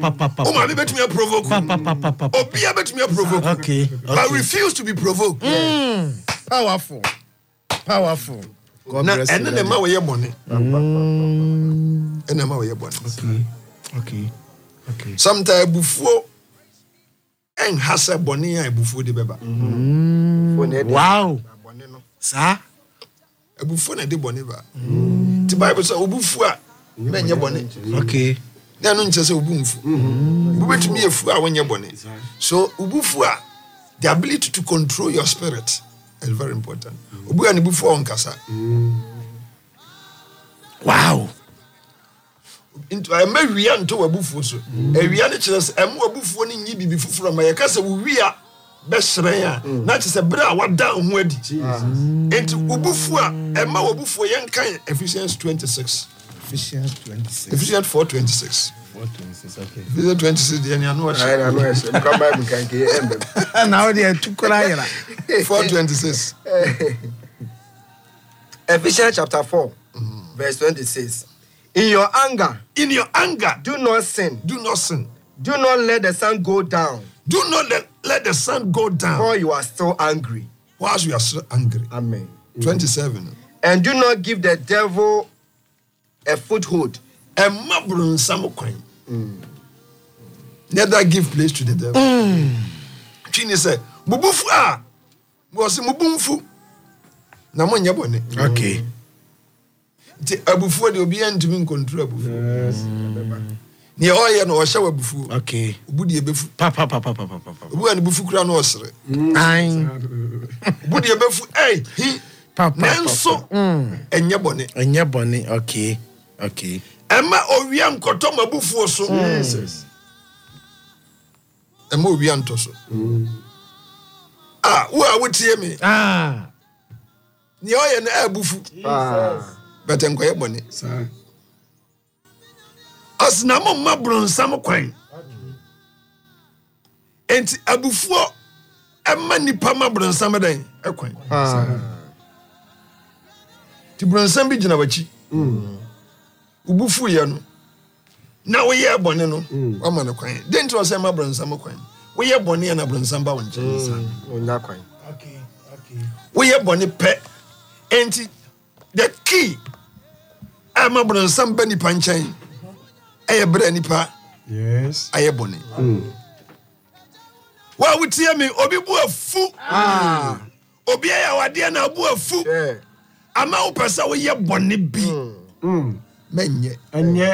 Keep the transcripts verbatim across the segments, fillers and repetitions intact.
Oh, my, bet me a provoke. Oh, be a bet me a provoke. Okay. But refuse to be provoked. Mm. Powerful. Powerful. God bless you. And then the man with your money. And the man with your money. Okay. Okay. Okay. Sometimes before and has a bonnie and before the baby. Wow. Sir? A buffon and the boniva. The Bible says, Ubufua, men your bonnet. Okay. They are not just a boomful. You wait to me a fool when you're bonnet. So, Ubufua, the ability to control your spirit is very important. Ubu and Bufua on Casa. Wow. Into I may react to a buffo. A reality is a more buffon in you before from my casa. We are best raya. Not as a bra, what down word. Into Ubufua, a more buffo young kind. Ephesians twenty-six. Ephesians twenty-six. Ephesians four twenty-six. four twenty-six, okay. Ephesians twenty-six, then you know what I know. Come back, we can't get And now they are too quiet. four twenty-six. Ephesians chapter four, mm-hmm. verse twenty-six. In your anger, in your anger, do not sin. Do not sin. Do not let the sun go down. Do not let, let the sun go down. For you are still angry. Whilst you are still angry. Amen. twenty-seven. And do not give the devil a foothold. And mabrun samokwin. Never give place to the devil. Chini say, Mubufu ah, was mubumfu. Na mo nyabone. Okay. Ti abufu de obi antimi control abufu. Yes. Ni oye no ohye abufu. Okay. Obudi ebefu. Pa pa pa pa pa pa pa. Obu an bufu kura no osere. Ain. Obudi ebefu eh hi. Pa pa. Nanso enye bone. Enye bone. Okay. Okay. Emma owia nkoto mabufu so. Jesus. Emma owia nto so. Ah, wo a wotie me. Ah. Ni oye na abufu. Ah. But enkoye bone. Sir. Asna mo mabron sam kwan. Enti abufu emma nipa mabron sam dan ekwan. Ah. Ti bronsam bi gina bachi. Mm. Ubufu ye no. Na wo ye bone no. Wa ma no kwan. Den to say mabron sam kwan. Wo ye bone na bronsam ba wonche. Onya kwan. Okay. Okay. Wo ye bone pe. Enti the key ama bronsam ba nipa nchan. Aye bra nipa. Yes. Aye bone. Mm. Wa wutie me obi bu afu. Ah. Obi ya wade na bu afu. Yeah. Ama wo pesa wo ye bone bi. Mm. Menye. Enye.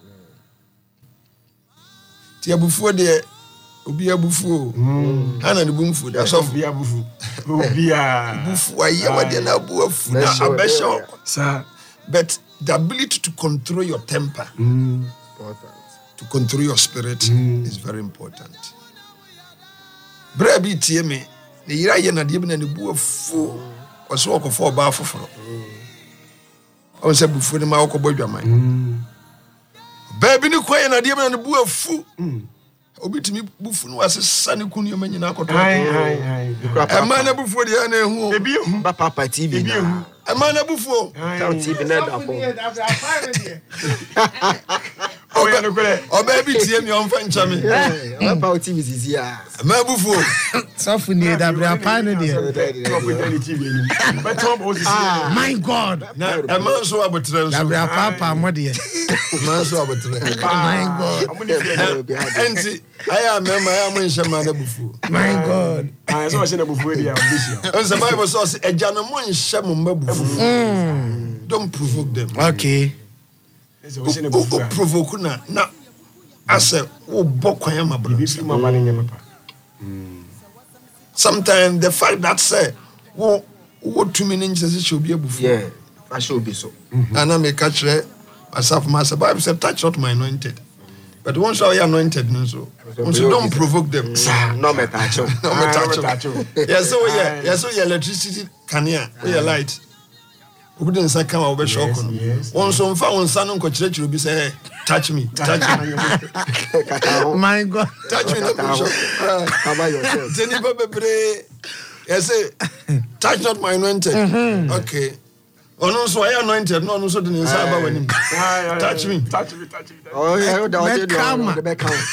Ti abufu de obi abufu. Mm. Ana ne bumfu da so obi abufu. Obi a. Bufu aye wade na bu afu na abesho. Sir. But the ability to control your temper. Mm. To control your spirit mm. is very important. Bra bi tie me, ne yira ye na de bi na ne bu afu, o so okofo ba afoforo. O se bufu ne ma okobọ dwaman. Ba bi ne koye na de bi na ne bu afu. Obi timi bufu no asesa ne kunu yoma nyina akoto. Ai ai ai. E ma na bufu de na ehu. Ebi ehu. Ba papa T V na. E ma na bufu. Tell T V na da fo. Oh, yeah, no, oh, baby, T M, you're on French. I mean, I'm about T V is here. My buffo. Something near that, but I'm finding it. My God. Now, a man so about to tell you, Papa, my dear. Man so about to tell you. My God. And I am a man, I'm in Shamana buffo. My God. I saw a buffo. And the Bible says, a gentleman is Shamon buffo. Don't provoke them. Okay. O provoke na na ase wo bokwan ma bro. Sometimes the fact that say wo wo tumi ni nche se obi abufu. Yeah, I should be so. And I make catch myself myself Bible say touch not my anointed. But once you are anointed no so. Once you don't provoke them. No me touch. No me touch. Yes so yeah, yes so yeah electricity can here. We light. Who didn't say come over shock on one so far on son uncle church will be say touch me touch me. My God, touch me no how about yourself? Zeniba bebre yes say touch not my anointed. Okay ono so I anointed no ono so didn't say about when touch me touch me touch me oh yeah